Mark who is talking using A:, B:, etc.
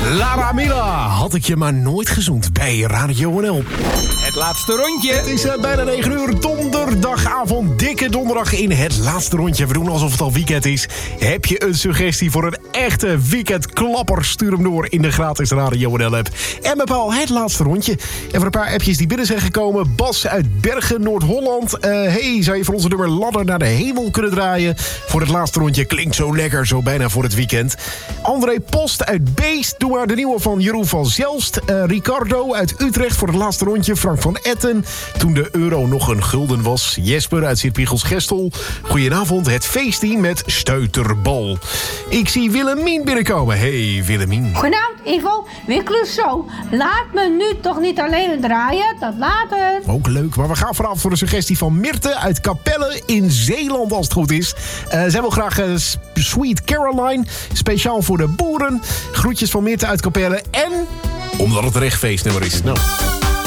A: Lara Mila, had ik je maar nooit gezoend bij Radio NL.
B: Het laatste rondje.
A: Het is bijna 9 uur, donderdagavond, dikke donderdag in het laatste rondje. We doen alsof het al weekend is. Heb je een suggestie voor een echte weekendklapper? Stuur hem door in de gratis Radio NL app. En bepaal het laatste rondje. En voor een paar appjes die binnen zijn gekomen. Bas uit Bergen, Noord-Holland. Hey, zou je voor onze nummer Ladder naar de hemel kunnen draaien? Voor het laatste rondje klinkt zo lekker, zo bijna voor het weekend. André Post uit Beest, doe maar de nieuwe van Jeroen van Zelst. Ricardo uit Utrecht voor het laatste rondje. Frank van Etten, toen de euro nog een gulden was. Jesper uit Sint-Piegels-Gestel. Goedenavond, het feestteam met Steuterbal. Ik zie Willemien binnenkomen. Hey Willemien.
C: Goedenavond Ivo, weer Clouseau. Laat me nu toch niet alleen draaien, tot later.
A: Ook leuk, maar we gaan vanaf voor de suggestie van Mirte uit Capelle in Zeeland als het goed is. Zij wil graag Sweet Caroline, speciaal voor de boeren. Groetjes van Mirte uit Capelle en omdat het een echt feestnummer is. Nou.